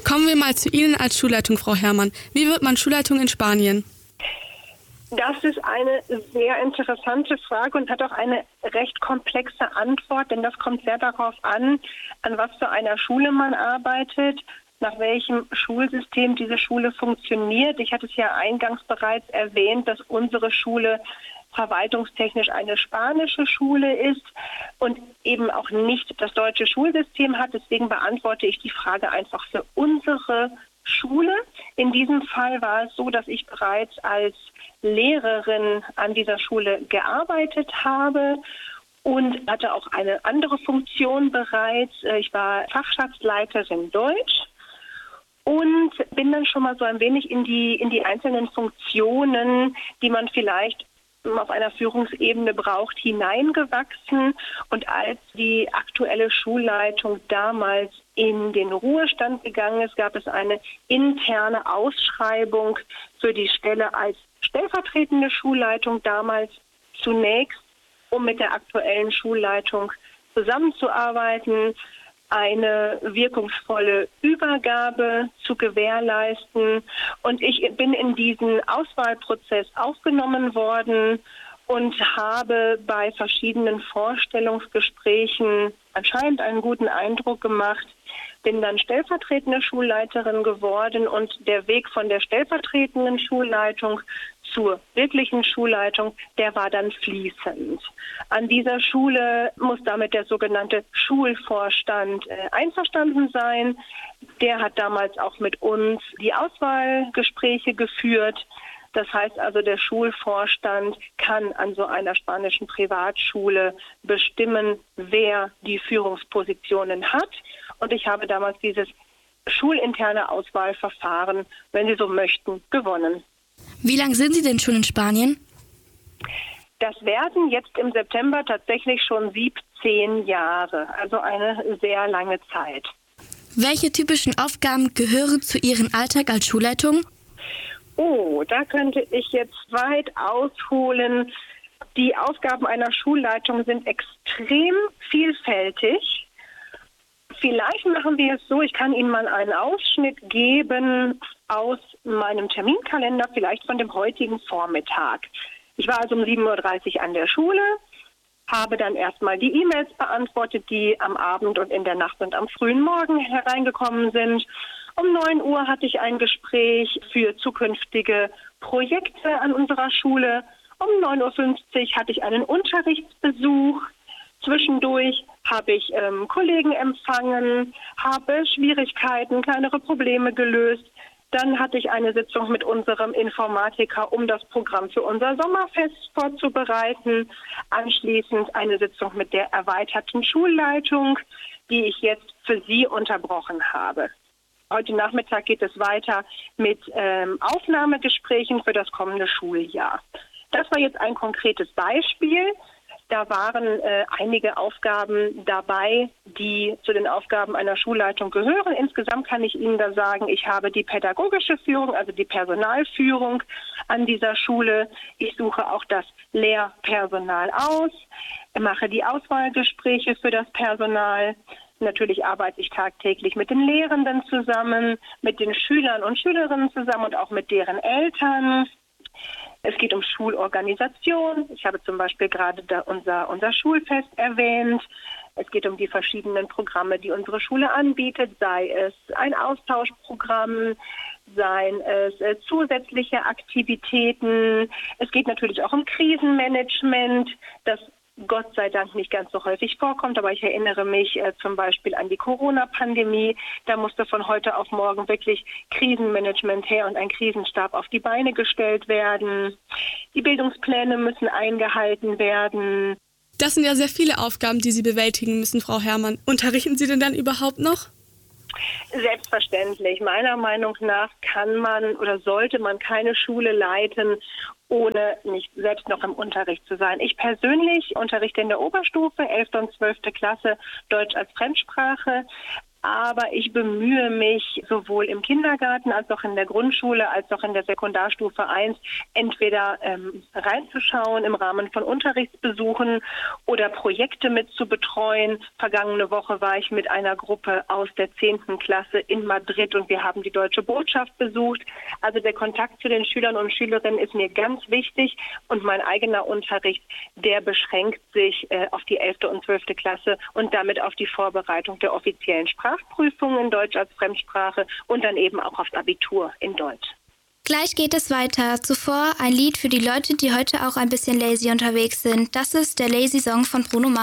Kommen wir mal zu Ihnen als Schulleitung, Frau Herrmann. Wie wird man Schulleitung in Spanien? Das ist eine sehr interessante Frage und hat auch eine recht komplexe Antwort, denn das kommt sehr darauf an was für einer Schule man arbeitet, nach welchem Schulsystem diese Schule funktioniert. Ich hatte es ja eingangs bereits erwähnt, dass unsere Schule verwaltungstechnisch eine spanische Schule ist und eben auch nicht das deutsche Schulsystem hat. Deswegen beantworte ich die Frage einfach für unsere Schule. In diesem Fall war es so, dass ich bereits als Lehrerin an dieser Schule gearbeitet habe und hatte auch eine andere Funktion bereits. Ich war Fachschaftsleiterin Deutsch und bin dann schon mal so ein wenig in die einzelnen Funktionen, die man vielleicht auf einer Führungsebene braucht, hineingewachsen. Und als die aktuelle Schulleitung damals in den Ruhestand gegangen ist, gab es eine interne Ausschreibung für die Stelle als stellvertretende Schulleitung damals zunächst, um mit der aktuellen Schulleitung zusammenzuarbeiten, eine wirkungsvolle Übergabe zu gewährleisten. Und ich bin in diesen Auswahlprozess aufgenommen worden und habe bei verschiedenen Vorstellungsgesprächen anscheinend einen guten Eindruck gemacht, bin dann stellvertretende Schulleiterin geworden und der Weg von der stellvertretenden Schulleitung zur wirklichen Schulleitung, der war dann fließend. An dieser Schule muss damit der sogenannte Schulvorstand einverstanden sein. Der hat damals auch mit uns die Auswahlgespräche geführt. Das heißt also, der Schulvorstand kann an so einer spanischen Privatschule bestimmen, wer die Führungspositionen hat. Und ich habe damals dieses schulinterne Auswahlverfahren, wenn Sie so möchten, gewonnen. Wie lange sind Sie denn schon in Spanien? Das werden jetzt im September tatsächlich schon 17 Jahre, also eine sehr lange Zeit. Welche typischen Aufgaben gehören zu Ihrem Alltag als Schulleitung? Oh, da könnte ich jetzt weit ausholen. Die Aufgaben einer Schulleitung sind extrem vielfältig. Vielleicht machen wir es so, ich kann Ihnen mal einen Ausschnitt geben aus meinem Terminkalender, vielleicht von dem heutigen Vormittag. Ich war also um 7:30 Uhr an der Schule, habe dann erstmal die E-Mails beantwortet, die am Abend und in der Nacht und am frühen Morgen hereingekommen sind. Um 9 Uhr hatte ich ein Gespräch für zukünftige Projekte an unserer Schule. Um 9:50 Uhr hatte ich einen Unterrichtsbesuch. Zwischendurch habe ich Kollegen empfangen, habe Schwierigkeiten, kleinere Probleme gelöst. Dann hatte ich eine Sitzung mit unserem Informatiker, um das Programm für unser Sommerfest vorzubereiten. Anschließend eine Sitzung mit der erweiterten Schulleitung, die ich jetzt für Sie unterbrochen habe. Heute Nachmittag geht es weiter mit Aufnahmegesprächen für das kommende Schuljahr. Das war jetzt ein konkretes Beispiel. Da waren einige Aufgaben dabei, die zu den Aufgaben einer Schulleitung gehören. Insgesamt kann ich Ihnen da sagen, ich habe die pädagogische Führung, also die Personalführung an dieser Schule. Ich suche auch das Lehrpersonal aus, mache die Auswahlgespräche für das Personal. Natürlich arbeite ich tagtäglich mit den Lehrenden zusammen, mit den Schülern und Schülerinnen zusammen und auch mit deren Eltern. Es geht um Schulorganisation. Ich habe zum Beispiel gerade unser Schulfest erwähnt. Es geht um die verschiedenen Programme, die unsere Schule anbietet, sei es ein Austauschprogramm, seien es zusätzliche Aktivitäten. Es geht natürlich auch um Krisenmanagement, das Gott sei Dank nicht ganz so häufig vorkommt, aber ich erinnere mich zum Beispiel an die Corona-Pandemie. Da musste von heute auf morgen wirklich Krisenmanagement her und ein Krisenstab auf die Beine gestellt werden. Die Bildungspläne müssen eingehalten werden. Das sind ja sehr viele Aufgaben, die Sie bewältigen müssen, Frau Herrmann. Unterrichten Sie denn dann überhaupt noch? Selbstverständlich. Meiner Meinung nach kann man oder sollte man keine Schule leiten, ohne nicht selbst noch im Unterricht zu sein. Ich persönlich unterrichte in der Oberstufe, 11. und 12. Klasse, Deutsch als Fremdsprache. Aber ich bemühe mich sowohl im Kindergarten als auch in der Grundschule als auch in der Sekundarstufe 1 entweder reinzuschauen im Rahmen von Unterrichtsbesuchen oder Projekte mit zu betreuen. Vergangene Woche war ich mit einer Gruppe aus der 10. Klasse in Madrid und wir haben die Deutsche Botschaft besucht. Also der Kontakt zu den Schülern und Schülerinnen ist mir ganz wichtig und mein eigener Unterricht, der beschränkt sich auf die 11. und 12. Klasse und damit auf die Vorbereitung der offiziellen Sprachprüfungen in Deutsch als Fremdsprache und dann eben auch aufs Abitur in Deutsch. Gleich geht es weiter. Zuvor ein Lied für die Leute, die heute auch ein bisschen lazy unterwegs sind. Das ist der Lazy Song von Bruno Mars.